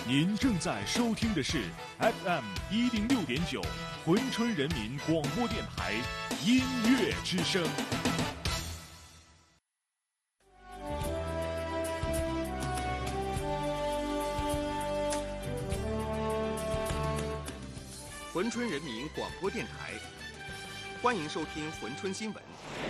您正在收听的是 FM106.9珲春人民广播电台音乐之声。 珲春人民广播电台，欢迎收听珲春新闻。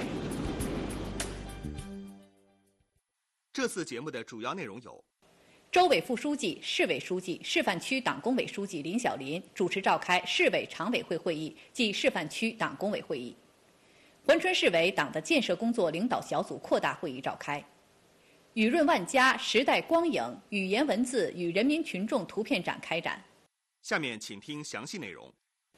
这次节目的主要内容有： 州委副书记、市委书记、示范区党工委书记林小林主持召开市委常委会会议暨示范区党工委会议。珲春市委党的建设工作领导小组扩大会议召开。雨润万家、时代光影语言文字与人民群众图片展开展。 下面请听详细内容。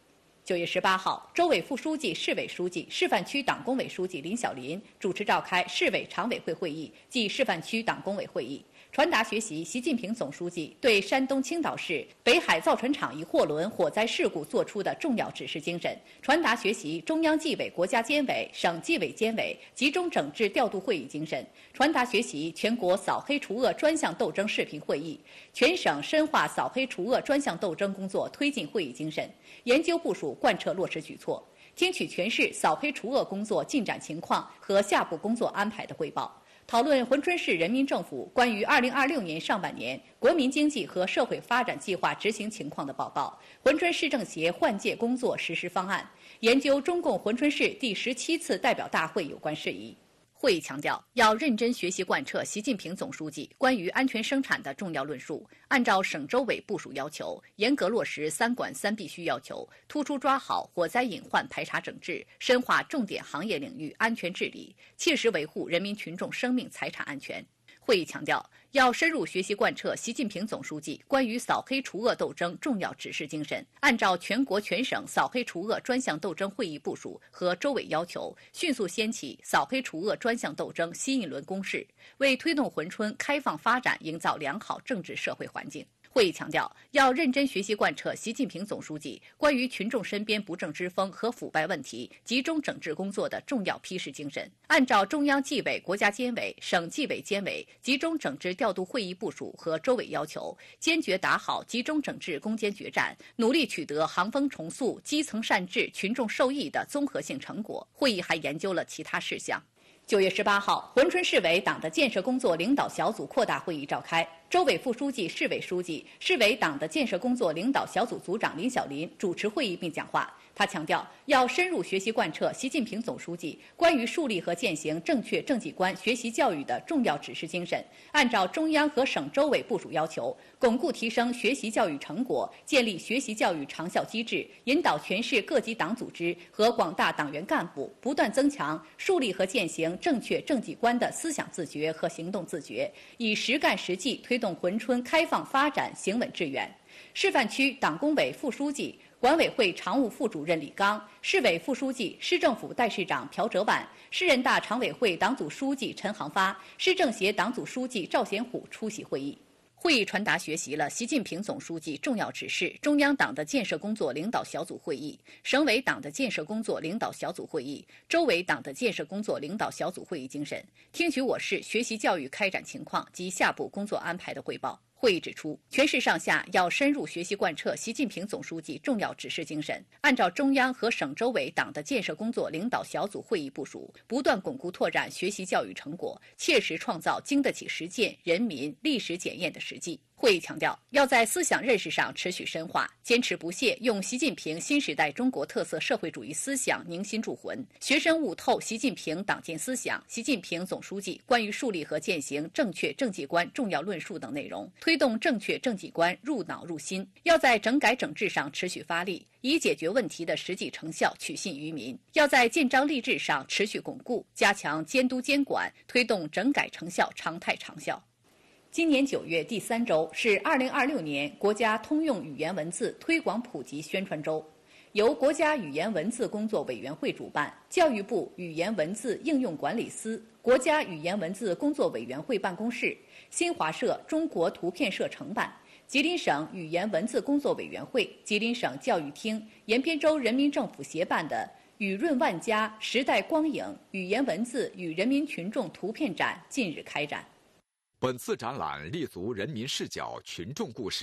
9月18号，州委副书记、市委书记、示范区党工委书记林小林主持召开市委常委会会议暨示范区党工委会议，传达学习习近平总书记对山东青岛市北海造船厂一货轮火灾事故作出的重要指示精神，传达学习中央纪委国家监委、省纪委监委集中整治调度会议精神，传达学习全国扫黑除恶专项斗争视频会议、全省深化扫黑除恶专项斗争工作推进会议精神，研究部署贯彻落实举措，听取全市扫黑除恶工作进展情况和下步工作安排的汇报，讨论珲春市人民政府关于2026年上半年国民经济和社会发展计划执行情况的报告，珲春市政协换届工作实施方案，研究中共珲春市第17次代表大会有关事宜。会议强调，要认真学习贯彻习近平总书记关于安全生产的重要论述，按照省州委部署要求，严格落实3管3必须要求，突出抓好火灾隐患排查整治，深化重点行业领域安全治理，切实维护人民群众生命财产安全。会议强调，要深入学习贯彻习近平总书记关于扫黑除恶斗争重要指示精神，按照全国全省扫黑除恶专项斗争会议部署和州委要求，迅速掀起扫黑除恶专项斗争新一轮攻势，为推动珲春开放发展营造良好政治社会环境。会议强调，要认真学习贯彻习近平总书记关于群众身边不正之风和腐败问题集中整治工作的重要批示精神，按照中央纪委国家监委、省纪委监委集中整治调度会议部署和州委要求，坚决打好集中整治攻坚决战，努力取得行风重塑、基层善治、群众受益的综合性成果。会议还研究了其他事项。9月18号，珲春市委党的建设工作领导小组扩大会议召开，州委副书记、市委书记、市委党的建设工作领导小组组长林小林主持会议并讲话。他强调，要深入学习贯彻习近平总书记关于树立和践行正确政绩观学习教育的重要指示精神，按照中央和省州委部署要求，巩固提升学习教育成果，建立学习教育长效机制，引导全市各级党组织和广大党员干部不断增强树立和践行正确政绩观的思想自觉和行动自觉，以实干实际推动珲春开放发展行稳致远。示范区党工委副书记、管委会常务副主任李刚，市委副书记、市政府代市长朴哲万，市人大常委会党组书记陈航发，市政协党组书记赵显虎出席会议。会议传达学习了习近平总书记重要指示中央党的建设工作领导小组会议、省委党的建设工作领导小组会议、州委党的建设工作领导小组会议精神，听取我市学习教育开展情况及下步工作安排的汇报。会议指出，全市上下要深入学习贯彻习近平总书记重要指示精神，按照中央和省州委党的建设工作领导小组会议部署，不断巩固拓展学习教育成果，切实创造经得起实践、人民历史检验的实际。会议强调，要在思想认识上持续深化，坚持不懈用习近平新时代中国特色社会主义思想凝心铸魂，学深悟透习近平党建思想、习近平总书记关于树立和践行正确政绩观重要论述等内容，推动正确政绩观入脑入心。要在整改整治上持续发力，以解决问题的实际成效取信于民；要在建章立制上持续巩固，加强监督监管，推动整改成效常态长效。今年9月第3周是2026年国家通用语言文字推广普及宣传周，由国家语言文字工作委员会主办，教育部语言文字应用管理司、国家语言文字工作委员会办公室、新华社中国图片社承办，吉林省语言文字工作委员会、吉林省教育厅、延边州人民政府协办的雨润万家、时代光影语言文字与人民群众图片展近日开展。 本次展览立足人民视角、群众故事，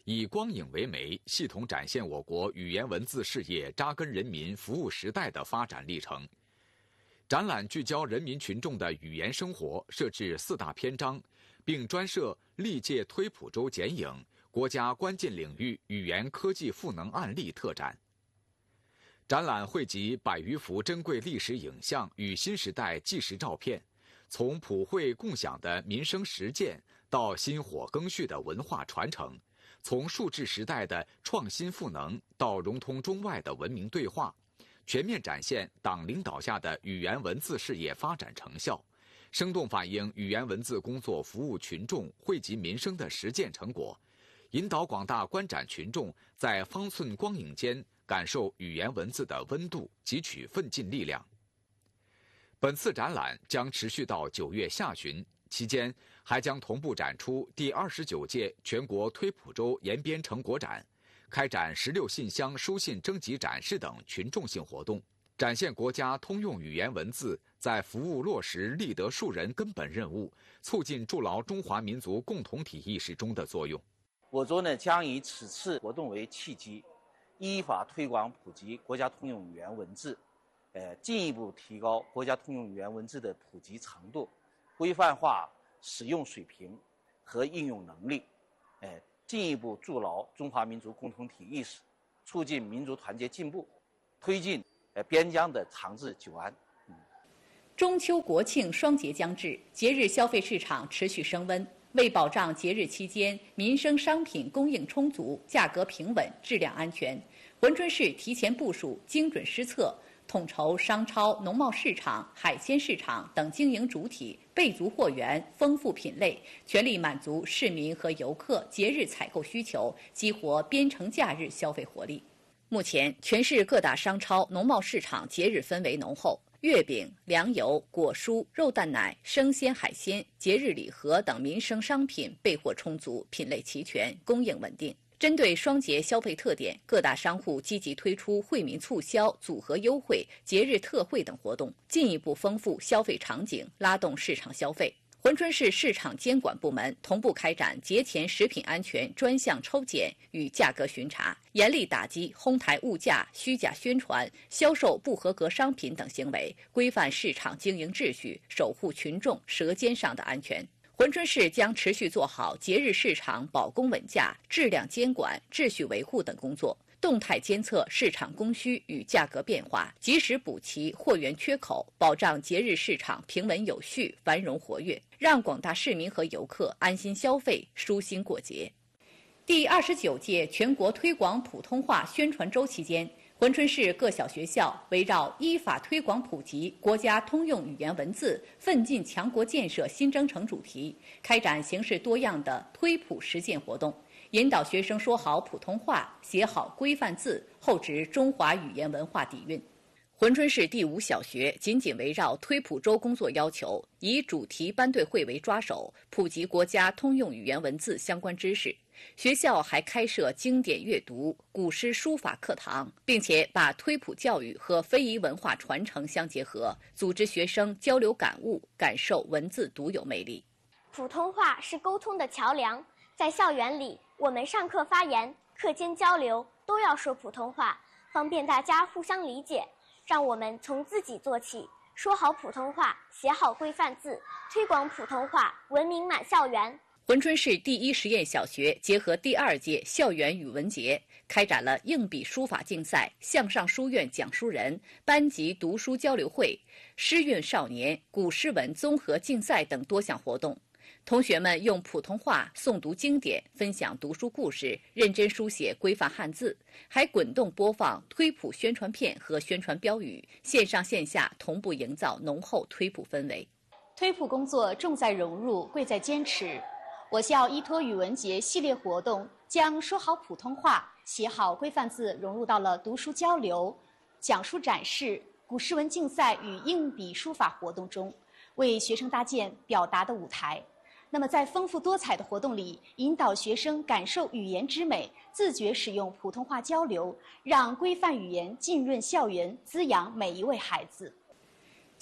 以光影为媒，系统展现我国语言文字事业扎根人民服务时代的发展历程。展览聚焦人民群众的语言生活，设置4大篇章，并专设历届推普州剪影、国家关键领域语言科技赋能案例特展。展览汇集100余幅珍贵历史影像与新时代纪实照片，从普惠共享的民生实践到薪火更续的文化传承，从数字时代的创新赋能到融通中外的文明对话，全面展现党领导下的语言文字事业发展成效，生动反映语言文字工作服务群众、惠及民生的实践成果，引导广大观展群众在方寸光影间感受语言文字的温度，汲取奋进力量。本次展览将持续到9月下旬，期间还将同步展出第29届全国推普州研编成果展，开展16信箱书信征集展示等群众性活动，展现国家通用语言文字在服务落实立德树人根本任务、促进筑牢中华民族共同体意识中的作用。 我州呢将以此次活动为契机，依法推广普及国家通用语言文字，进一步提高国家通用语言文字的普及程度，规范化使用水平和应用能力，进一步筑牢中华民族共同体意识，促进民族团结进步，推进边疆的长治久安。 中秋国庆双节将至，节日消费市场持续升温。为保障节日期间民生商品供应充足、价格平稳、质量安全，珲春市提前部署、精准施策，统筹商超、农贸市场、海鲜市场等经营主体备足货源、丰富品类，全力满足市民和游客节日采购需求，激活边城假日消费活力。目前，全市各大商超、农贸市场节日氛围浓厚。月饼、粮油、果蔬、肉蛋奶、生鲜海鲜、节日礼盒等民生商品备货充足，品类齐全，供应稳定。针对双节消费特点，各大商户积极推出惠民促销、组合优惠、节日特惠等活动，进一步丰富消费场景，拉动市场消费。珲春市市场监管部门同步开展节前食品安全专项抽检与价格巡查，严厉打击哄抬物价、虚假宣传、销售不合格商品等行为，规范市场经营秩序，守护群众舌尖上的安全。珲春市将持续做好节日市场保供稳价、质量监管、秩序维护等工作，动态监测市场供需与价格变化，及时补齐货源缺口，保障节日市场平稳有序、繁荣活跃，让广大市民和游客安心消费、舒心过节。第29届全国推广普通话宣传周期间，珲春市各小学校围绕依法推广普及国家通用语言文字，奋进强国建设新征程主题，开展形式多样的推普实践活动，引导学生说好普通话、写好规范字，厚植中华语言文化底蕴。珲春市第5小学紧围绕推普周工作要求，以主题班队会为抓手，普及国家通用语言文字相关知识。学校还开设经典阅读、古诗书法课堂，并且把推普教育和非遗文化传承相结合，组织学生交流感悟，感受文字独有魅力。 普通话是沟通的桥梁，在校园里，我们上课发言、课间交流都要说普通话，方便大家互相理解。让我们从自己做起，说好普通话，写好规范字，推广普通话，文明满校园。 珲春市第1实验小学结合第2届校园语文节，开展了硬笔书法竞赛、向上书院讲书人、班级读书交流会、诗韵少年、古诗文综合竞赛等多项活动。同学们用普通话诵读经典，分享读书故事，认真书写规范汉字，还滚动播放推普宣传片和宣传标语，线上线下同步营造浓厚推普氛围。 推普工作重在融入，贵在坚持。我校依托语文节系列活动，将说好普通话、写好规范字融入到了读书交流、讲书展示、古诗文竞赛与硬笔书法活动中，为学生搭建表达的舞台。那么在丰富多彩的活动里，引导学生感受语言之美，自觉使用普通话交流，让规范语言浸润校园，滋养每一位孩子。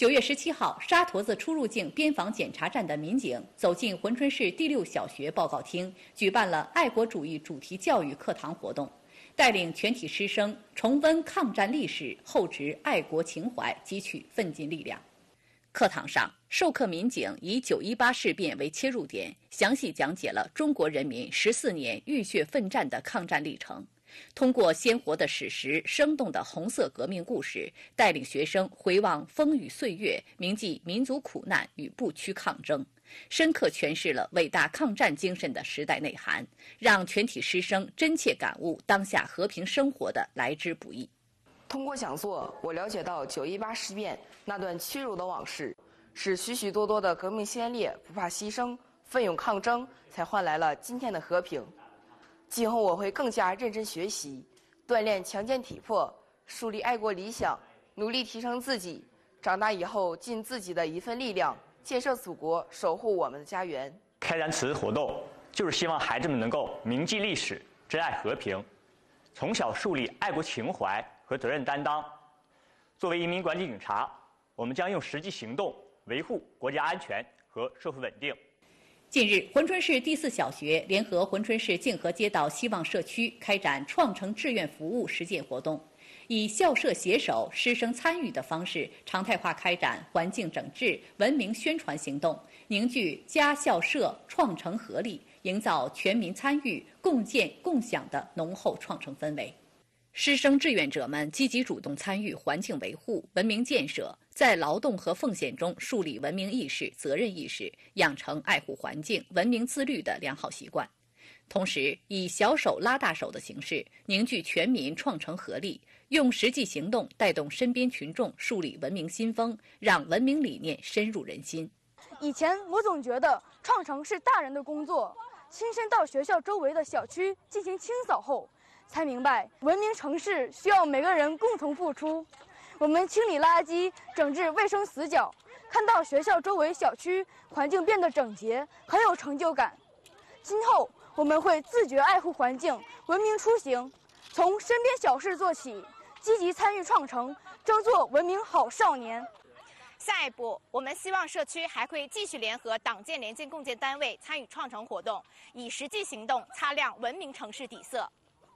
9月17号，沙坨子出入境边防检查站的民警走进珲春市第6小学报告厅，举办了爱国主义主题教育课堂活动，带领全体师生重温抗战历史，厚植爱国情怀，汲取奋进力量。课堂上，授课民警以9·18事变为切入点，详细讲解了中国人民14年浴血奋战的抗战历程。通过鲜活的史实、生动的红色革命故事，带领学生回望风雨岁月，铭记民族苦难与不屈抗争，深刻诠释了伟大抗战精神的时代内涵，让全体师生真切感悟当下和平生活的来之不易。 通过讲座，我了解到9·18事变那段屈辱的往事，是许许多多的革命先烈不怕牺牲、奋勇抗争，才换来了今天的和平。今后我会更加认真学习，锻炼强健体魄，树立爱国理想，努力提升自己。长大以后，尽自己的一份力量，建设祖国，守护我们的家园。 开展此次活动，就是希望孩子们能够铭记历史，珍爱和平，从小树立爱国情怀和责任担当。作为一名国家警察，我们将用实际行动维护国家安全和社会稳定。 近日，珲春市第4小学联合珲春市静和街道希望社区开展创城志愿服务实践活动，以校社携手、师生参与的方式，常态化开展环境整治、文明宣传行动，凝聚家校社创城合力，营造全民参与、共建共享的浓厚创城氛围。师生志愿者们积极主动参与环境维护、文明建设，在劳动和奉献中树立文明意识、责任意识，养成爱护环境、文明自律的良好习惯。同时，以小手拉大手的形式，凝聚全民创城合力，用实际行动带动身边群众树立文明新风，让文明理念深入人心。 以前我总觉得创城是大人的工作，亲身到学校周围的小区进行清扫后，才明白文明城市需要每个人共同付出。我们清理垃圾，整治卫生死角，看到学校周围小区环境变得整洁，很有成就感。今后我们会自觉爱护环境，文明出行，从身边小事做起，积极参与创城，争做文明好少年。 下一步，我们希望社区还会继续联合党建联建共建单位参与创城活动，以实际行动擦亮文明城市底色。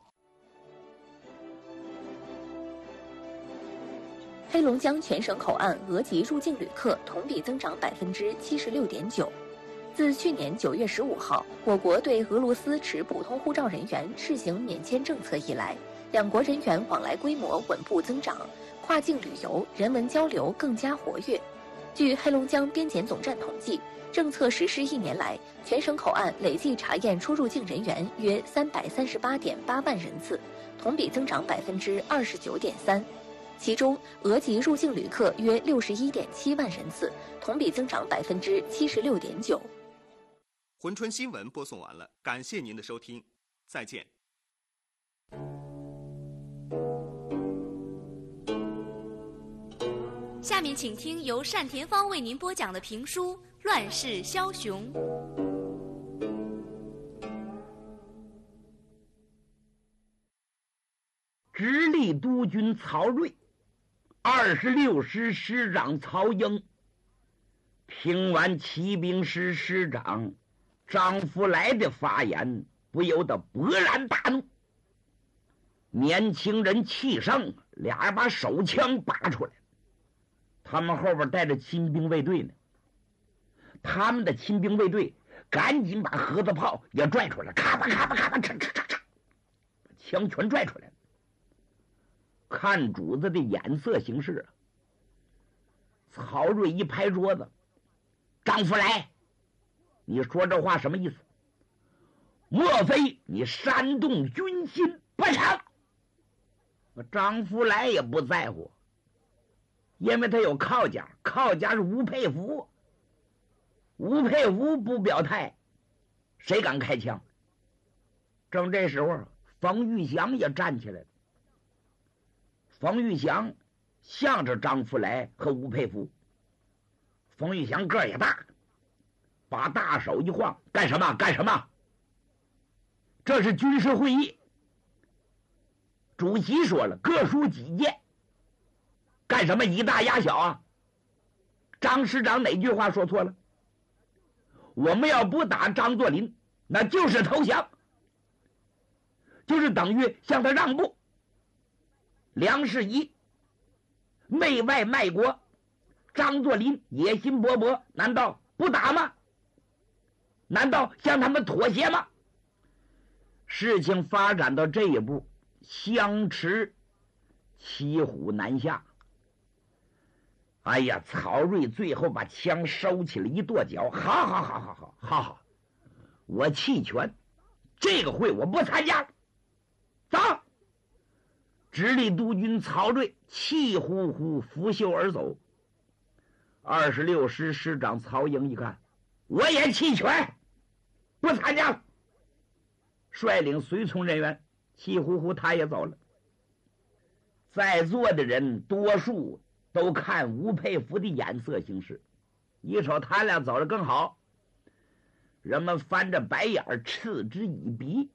黑龙江全省口岸俄籍入境旅客同比增长76.9%。自去年9月15号，我国对俄罗斯持普通护照人员试行免签政策以来，两国人员往来规模稳步增长，跨境旅游、人文交流更加活跃。据黑龙江边检总站统计，政策实施1年来，全省口岸累计查验出入境人员约338.8万人次，同比增长29.3%。其中，俄籍入境旅客约61.7万人次，同比增长76.9%。 珲春新闻播送完了，感谢您的收听，再见。 下面请听由单田芳为您播讲的评书《乱世枭雄》。 直隶督军曹睿，26师师长曹英听完骑兵师师长张福来的发言，不由得勃然大怒。年轻人气盛，俩人把手枪拔出来，他们后边带着亲兵卫队呢。他们的亲兵卫队赶紧把盒子炮也拽出来，咔吧咔吧咔吧，嚓嚓嚓嚓，枪全拽出来了。看主子的眼色行事，曹睿一拍桌子：“张福来，你说这话什么意思？莫非你煽动军心？不成！”张福来也不在乎，因为他有靠家，靠家是吴佩孚。吴佩孚不表态，谁敢开枪？正这时候，冯玉祥也站起来了。冯玉祥向着张福来和吴佩孚。冯玉祥个儿也大，把大手一晃：“干什么？干什么？这是军事会议。主席说了，各抒己见。干什么以大压小啊？ 张师长哪句话说错了？我们要不打张作霖，那就是投降，就是等于向他让步。梁士仪内外卖国，张作霖野心勃勃，难道不打吗？难道向他们妥协吗？事情发展到这一步，相持骑虎难下。哎呀，曹睿最后把枪收起了，一跺脚，好，我弃权，这个会我不参加了，走。直隶督军曹睿气呼呼拂袖而走。26师师长曹营一看，我也弃权，不参加了，率领随从人员气呼呼他也走了。在座的人多数都看吴佩孚的眼色行事，一瞅他俩走得更好，人们翻着白眼嗤之以鼻。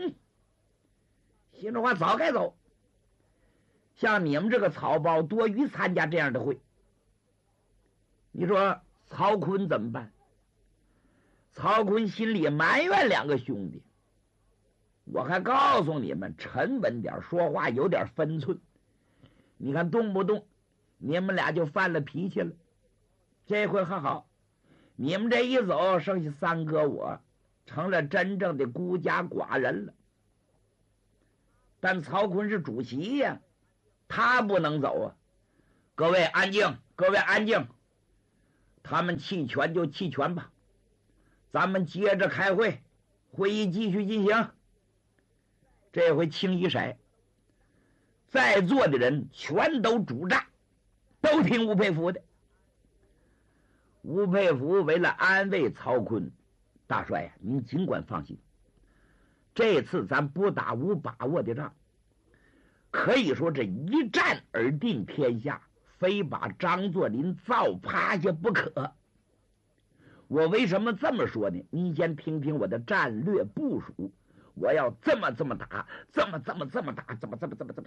心里话早该走，像你们这个草包多余参加这样的会。你说曹锟怎么办？曹锟心里埋怨两个兄弟，我还告诉你们沉稳点，说话有点分寸，你看动不动你们俩就犯了脾气了。这回还好，你们这一走，剩下三哥我成了真正的孤家寡人了。但曹锟是主席呀，他不能走啊！各位安静，各位安静，他们弃权就弃权吧，咱们接着开会，会议继续进行。这回清一色，在座的人全都主战，都听吴佩孚的。吴佩孚为了安慰曹锟，大帅呀，您尽管放心，这次咱不打无把握的仗，可以说这一战而定天下，非把张作霖造趴下不可。我为什么这么说呢？您先听听我的战略部署，我要这么打，这么打。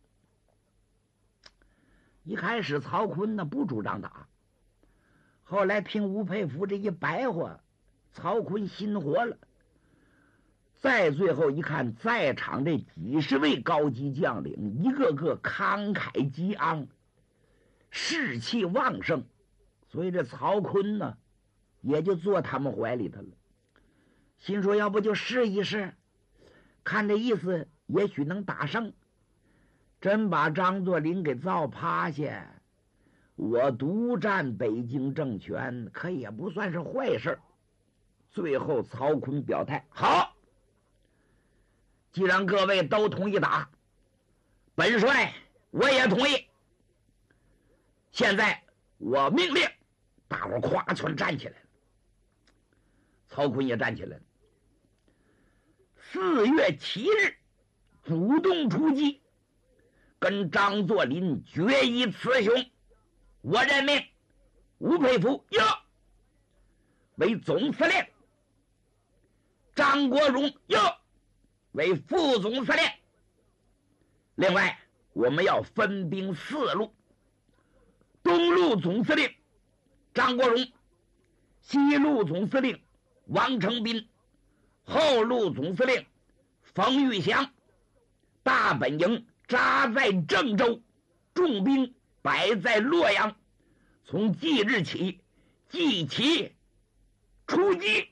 一开始曹锟呢不主张打，后来听吴佩孚这一白话，曹锟心活了。再最后一看，在场这几十位高级将领，一个个慷慨激昂，士气旺盛，所以这曹锟呢也就坐他们怀里头了。心说要不就试一试，看这意思也许能打胜。真把张作霖给造趴下，我独占北京政权，可也不算是坏事。最后曹锟表态，好，既然各位都同意打，本帅我也同意。现在我命令大伙夸全站起来了。曹锟也站起来了。4月7日主动出击，跟张作霖决一雌雄。我任命吴佩孚为总司令，张国荣为副总司令。另外我们要分兵4路，东路总司令张国荣，西路总司令王承斌，后路总司令冯玉祥。大本营扎在郑州，重兵摆在洛阳，从即日起即起出击。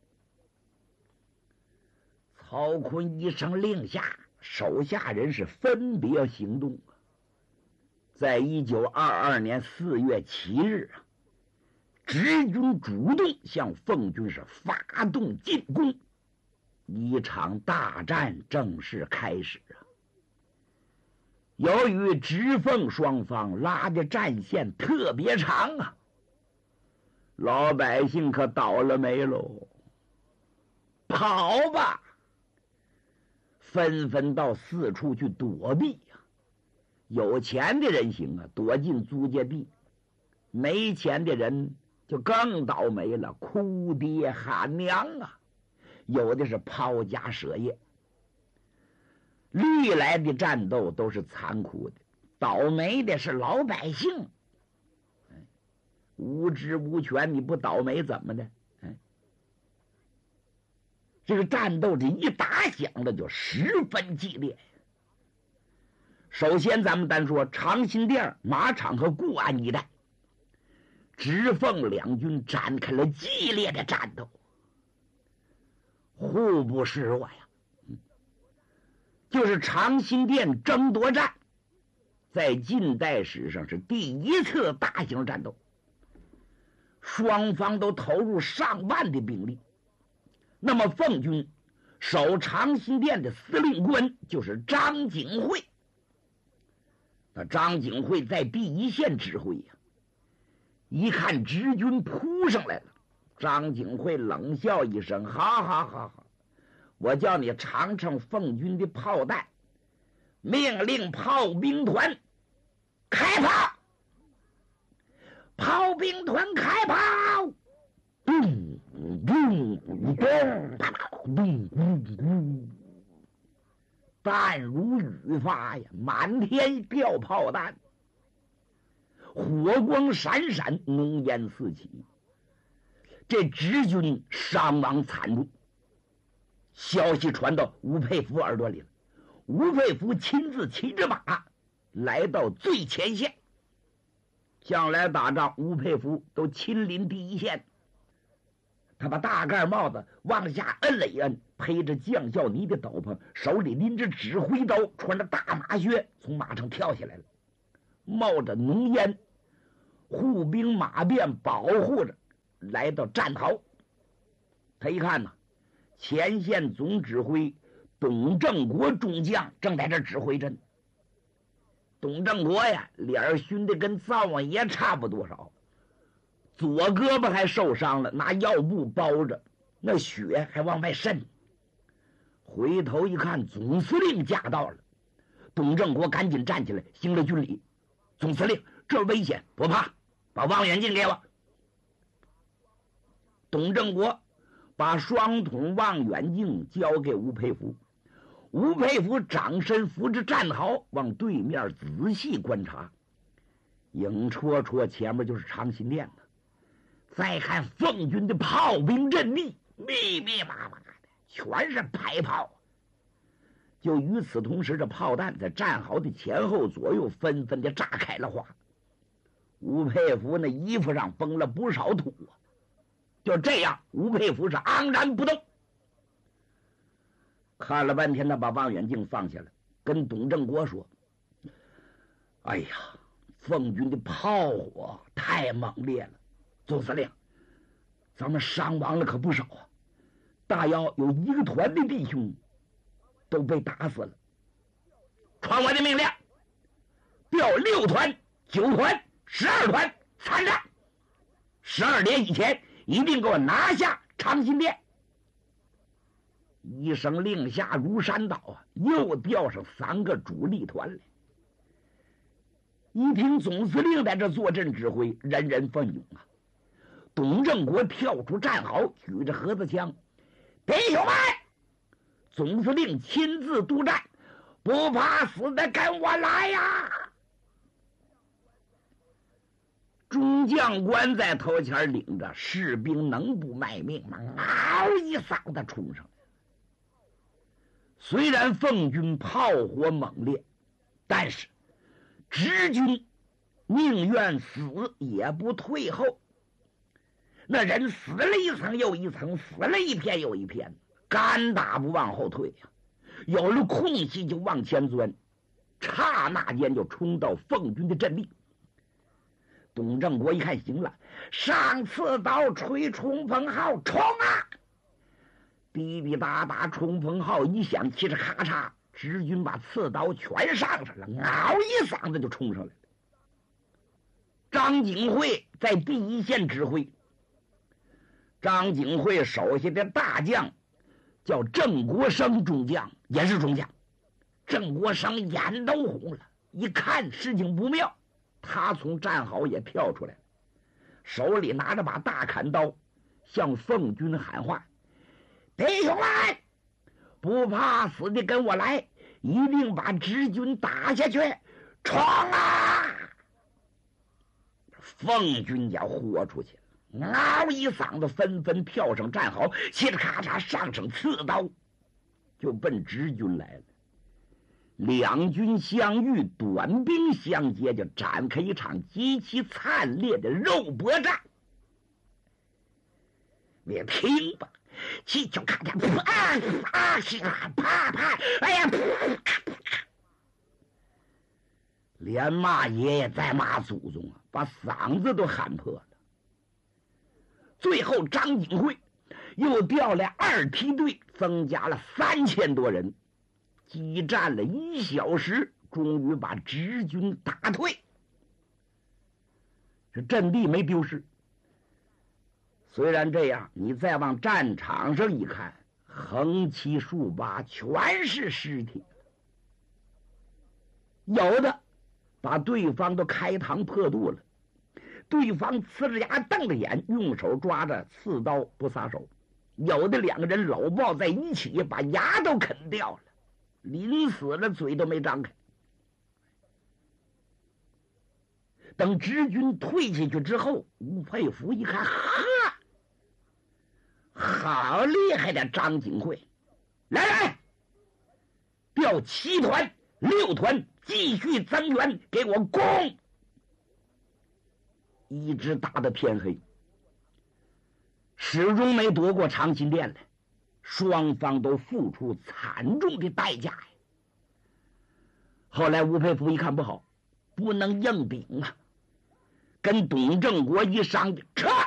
曹锟一声令下，手下人是分别行动。在1922年4月7日直军主动向奉军是发动进攻，一场大战正式开始由于直奉双方拉的战线特别长老百姓可倒了霉喽，跑吧，纷纷到四处去躲避有钱的人行躲进租界地，没钱的人就更倒霉了，哭爹喊娘有的是抛家舍业。历来的战斗都是残酷的，倒霉的是老百姓。 无知无权，你不倒霉怎么的？这个战斗这一打响了就十分激烈。首先咱们单说长辛店、马场和固安一带，直奉两军展开了激烈的战斗，互不示弱呀。就是长辛店争夺战，在近代史上是第一次大型战斗，双方都投入上万的兵力。那么奉军守长辛店的司令官就是张景惠。那张景惠在第一线指挥呀，一看直军扑上来了，张景惠冷笑一声：“好，我叫你尝尝奉军的炮弹。”命令炮兵团开炮，炮兵团开炮，咚咚咚咚咚，弹如雨发呀，满天掉炮弹，火光闪闪，浓烟四起。这直军伤亡惨重，消息传到吴佩孚耳朵里了。吴佩孚亲自骑着马来到最前线。将来打仗，吴佩孚都亲临第一线。他把大盖帽子往下摁了一摁，披着将校呢的斗篷，手里拎着指挥刀，穿着大马靴，从马上跳下来了，冒着浓烟，护兵马便保护着，来到战壕。他一看呢，前线总指挥董正国中将正在这指挥着呢。董正国呀，脸熏得跟灶王爷差不多少，左胳膊还受伤了，拿药布包着，那血还往外渗。回头一看，总司令驾到了，董正国赶紧站起来行了军礼：“总司令，这危险，不怕，把望远镜给我。”董正国把双筒望远镜交给吴佩孚。吴佩孚掌身扶着战壕，往对面仔细观察，影绰绰前面就是长辛店了。再看奉军的炮兵阵地，密密麻麻的，全是排炮。就与此同时，这炮弹在战壕的前后左右纷纷的炸开了花。吴佩孚那衣服上崩了不少土啊！就这样，吴佩孚是昂然不动。看了半天，他把望远镜放下了，跟董正国说：“哎呀，奉军的炮火太猛烈了，总司令，咱们伤亡了可不少啊！大要有一个团的弟兄都被打死了。传我的命令，调6团、9团、12团参战，12点以前一定给我拿下长辛店。”一声令下如山倒啊，又调上3个主力团来。一听总司令在这坐镇指挥，人人奋勇啊！董正国跳出战壕，举着盒子枪：“弟兄们，总司令亲自督战，不怕死的跟我来呀！”中将官在头前领着，士兵能不卖命吗？嗷一嗓子冲上。虽然奉军炮火猛烈，但是直军宁愿死也不退后。那人死了一层又一层，死了一片又一片，干打不往后退呀！有了空隙就往前钻，刹那间就冲到奉军的阵地。董正国一看行了，上刺刀，吹冲锋号，冲啊！滴滴答答，冲锋号一响，气着咔嚓，直军把刺刀全上了，嗷一嗓子就冲上来了。张景惠在第一线指挥。张景惠手下的大将叫郑国生中将，也是中将。郑国生眼都红了，一看事情不妙，他从战壕也跳出来了，手里拿着把大砍刀，向奉军喊话：“弟兄们，不怕死的跟我来，一定把直军打下去，冲啊！” 奉军也豁出去了，嗷一嗓子，纷纷跳上站好，嘁哩咔嚓上声刺刀，就奔直军来了。两军相遇，短兵相接，就展开一场极其惨烈的肉搏战。你听吧，气球咔嚓，啪啪，哎呀，连骂爷爷再骂祖宗啊，把嗓子都喊破了。最后张景惠又调来2梯队，增加了3000多人，激战了1小时，终于把直军打退。这阵地没丢失。虽然这样，你再往战场上一看，横七竖八全是尸体，有的把对方都开膛破肚了，对方呲着牙瞪着眼，用手抓着刺刀不撒手，有的2个人搂抱在一起，把牙都啃掉了，临死了嘴都没张开。等直军退下去之后，吴佩孚一看，呵，好厉害的张景惠，来，调7团、6团继续增援，给我攻！一直打到天黑，始终没夺过长辛店来，双方都付出惨重的代价呀。后来吴佩孚一看不好，不能硬顶啊，跟董正国一商量，撤，